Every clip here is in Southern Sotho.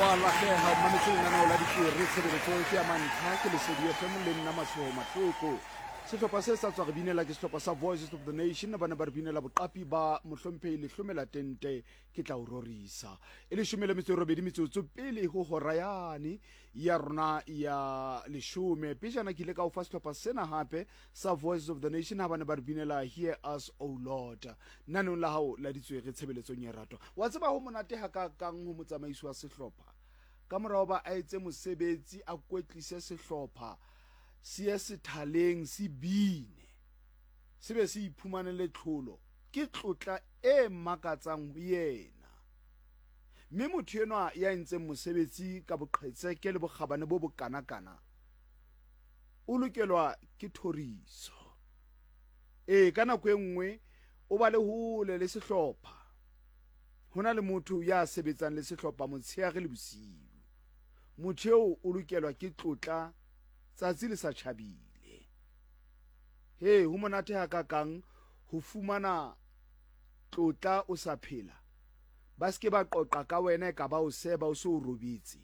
latlhega mmanetse lenaneo la dikere tshebeletso ke ya mantlha ke lesedi fm le nna matlho matlhoko setlhopha se sa tswa re binela ke setlhopha sa Voices of the Nation ba ne ba re binela boqapi ba mohlomphei lehlomela tente ke tla o rorisa e le 12 metsotso pele go hora yane ya rona ya leshome pejana ke ile ka o fa setlhopha sena hape sa Voices of the Nation ba ne ba re binela Hear Us O Lord nanong la hao la ditswere tshebeletsong ya rato wa tseba ho monate ha ka kang ho motsamaisi wa sehlopha ka morao ba a etse mosebetsi a kwetlise sehlopha se sethaleng se bine se be se iphumanele tlholo ke tlotla e makatsang ho yena mme motho enwa ya ntseng mosebetsi ka boqhetse ke le bokgabane bo bokanakana o lokelwa ke thoriso ka nako e nngwe o ba le hole le sehlopha hona le motho ya sebetsang le sehlopha motsheare le bosiu motho eo o lokelwa ke tlotla tsatsi le sa tjhabile ho monate ha ka kang ho fumana tlotla o sa phela ba ske ba qoqa ka wena ka ba o seba o so robetse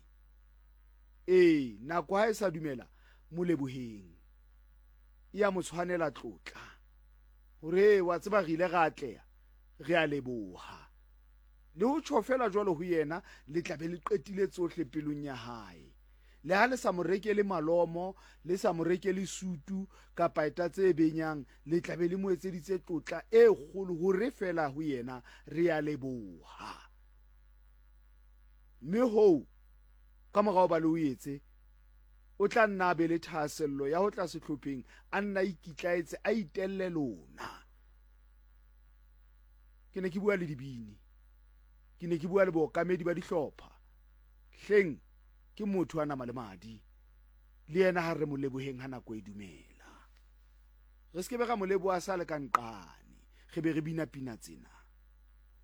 nako ha e sa dumela moleboheng ya motshwanela tlotla hore wa tseba re ile ga atleha re a leboha le ho tshofela jwalo ho yena le tlabe le qetile tsohle pelong ya hae le ha le sa morekele malomo le sa morekele sutu ka paeta tse benyang le tlabe le moetseditse tlotla e kgolo hore fela ho yena re a leboha mme ho ka morao ba le o etse o tla nna be le thasello ya ho tla sehlopheng a nna ikitlaetse a itelle lona ke ne ke bua le dibini ke ne ke bua le bokamedi ba dihlopha hleng ke motho ana malemadi le yena ha re mo leboheng ha nako e dumela re se ke be ga mo leboha sa le ka nqane ge be re bina pina tsena